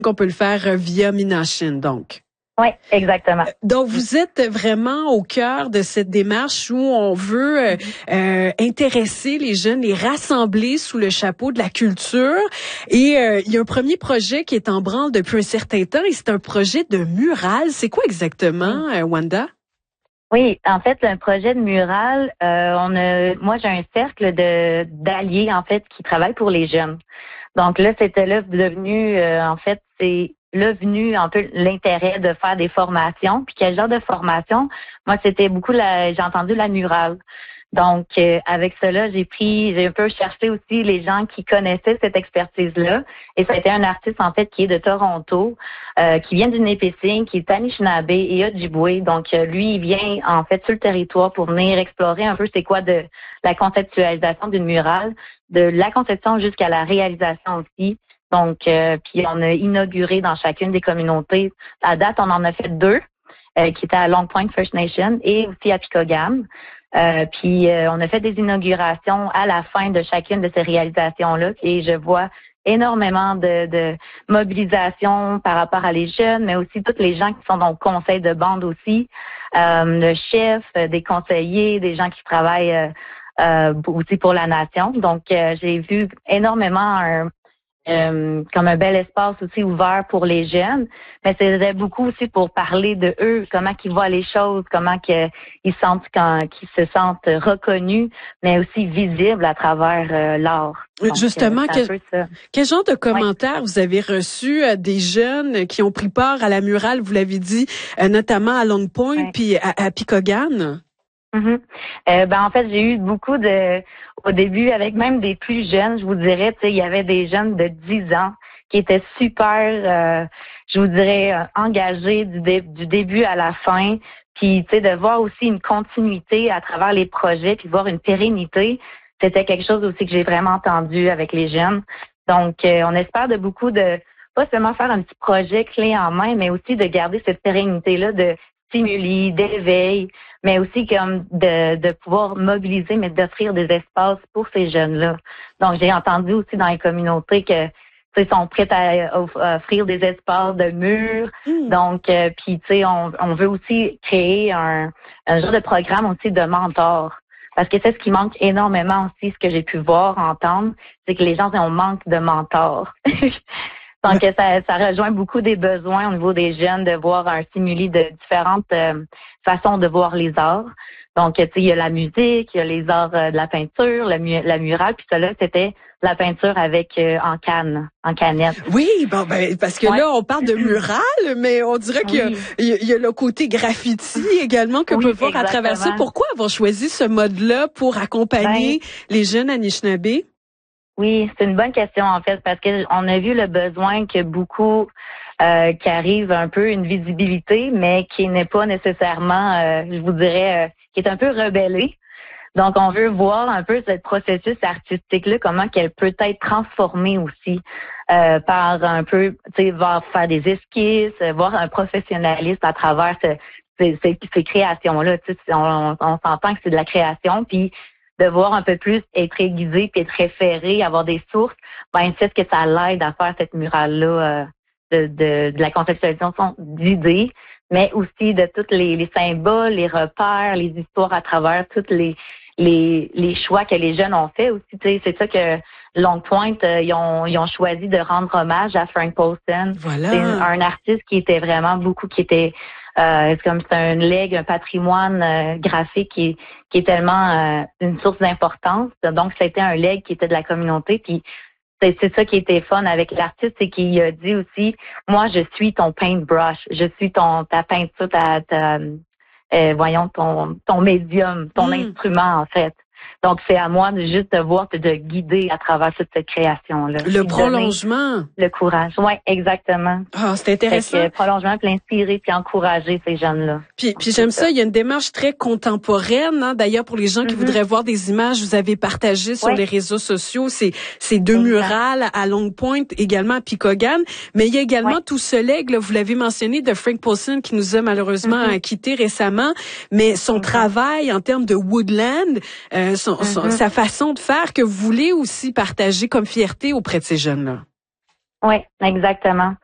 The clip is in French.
qu'on peut le faire via Minashin, donc. Oui, exactement. Donc, vous êtes vraiment au cœur de cette démarche où on veut intéresser les jeunes, les rassembler sous le chapeau de la culture. Et il y a un premier projet qui est en branle depuis un certain temps et c'est un projet de mural. C'est quoi exactement, Wanda? Oui, en fait, un projet de mural, moi j'ai un cercle d'alliés en fait qui travaillent pour les jeunes. Donc là, c'était là devenu, c'est là venu un peu l'intérêt de faire des formations. Puis quel genre de formation? Moi, c'était beaucoup j'ai entendu la murale. Donc, avec cela, j'ai un peu cherché aussi les gens qui connaissaient cette expertise-là. Et ça a été un artiste, en fait, qui est de Toronto, qui vient du Nipissing, qui est Anishinaabe et Ojibwe. Donc, lui, il vient, en fait, sur le territoire pour venir explorer un peu c'est quoi de la conceptualisation d'une murale, de la conception jusqu'à la réalisation aussi. Donc, puis on a inauguré dans chacune des communautés. À date, on en a fait 2, qui étaient à Long Point First Nation et aussi à Picogan. Puis on a fait des inaugurations à la fin de chacune de ces réalisations-là et je vois énormément de mobilisation par rapport à les jeunes, mais aussi tous les gens qui sont dans le conseil de bande aussi, le chef, des conseillers, des gens qui travaillent aussi pour la nation. Donc j'ai vu énormément comme un bel espace aussi ouvert pour les jeunes, mais c'était beaucoup aussi pour parler de eux, comment qu'ils voient les choses, comment qu'ils sentent qu'ils se sentent reconnus, mais aussi visibles à travers l'art. Donc, justement, quel genre de commentaires vous avez reçus des jeunes qui ont pris part à la murale, vous l'avez dit, notamment à Long Point puis à Picogan? En fait, j'ai eu beaucoup au début, avec même des plus jeunes, je vous dirais, il y avait des jeunes de 10 ans qui étaient super, je vous dirais, engagés du début à la fin. Puis, de voir aussi une continuité à travers les projets, puis voir une pérennité, c'était quelque chose aussi que j'ai vraiment entendu avec les jeunes. Donc, on espère pas seulement faire un petit projet clé en main, mais aussi de garder cette pérennité-là de stimuli, d'éveil, mais aussi comme de pouvoir mobiliser, mais d'offrir des espaces pour ces jeunes-là. Donc, j'ai entendu aussi dans les communautés que sont prêts à offrir des espaces de murs. Donc, puis on veut aussi créer un genre de programme aussi de mentors. Parce que c'est ce qui manque énormément aussi, ce que j'ai pu voir, entendre, c'est que les gens ont manque de mentors. Donc, ça rejoint beaucoup des besoins au niveau des jeunes de voir un stimuli de différentes façons de voir les arts. Donc, il y a la musique, il y a les arts de la peinture, la murale, puis ça là, c'était la peinture avec en canette. Oui, parce que là, on parle de murale, mais on dirait qu'il y a le côté graffiti également qu'on peut voir à travers ça. Pourquoi avoir choisi ce mode-là pour accompagner les jeunes Anishinaabe? Oui, c'est une bonne question en fait, parce que on a vu le besoin que beaucoup qui arrive un peu une visibilité, mais qui n'est pas nécessairement, je vous dirais, qui est un peu rebellée. Donc, on veut voir un peu ce processus artistique-là, comment qu'elle peut être transformée aussi par un peu, voir faire des esquisses, voir un professionnaliste à travers ces créations-là. On s'entend que c'est de la création, puis de voir un peu plus être aiguisé puis être référé, avoir des sources, c'est ce que ça l'aide à faire cette murale-là de la conceptualisation d'idées, mais aussi de tous les symboles, les repères, les histoires à travers tous les choix que les jeunes ont fait aussi. C'est ça que Long Point, ils ont choisi de rendre hommage à Frank Poston. Voilà. C'est un artiste qui était vraiment c'est un legs, un patrimoine graphique qui est tellement une source d'importance. Donc, c'était un legs qui était de la communauté. Puis, c'est ça qui était fun avec l'artiste, c'est qu'il a dit aussi, moi, je suis ton paintbrush, je suis ta peinture, ton médium, ton instrument, en fait. Donc, c'est à moi de juste te guider à travers toute cette création-là. Le prolongement. Le courage. Oui, exactement. Ah, c'est intéressant. Le prolongement, puis l'inspirer, puis encourager ces jeunes-là. Puis j'aime ça. Il y a une démarche très contemporaine. Hein. D'ailleurs, pour les gens qui voudraient voir des images, vous avez partagé sur les réseaux sociaux ces 2 murales à Long Point, également à Picogan. Mais il y a également tout ce legs, là, vous l'avez mentionné, de Frank Poston qui nous a malheureusement quitté récemment. Mais son travail en termes de woodland, sa façon de faire que vous voulez aussi partager comme fierté auprès de ces jeunes-là. Oui, exactement.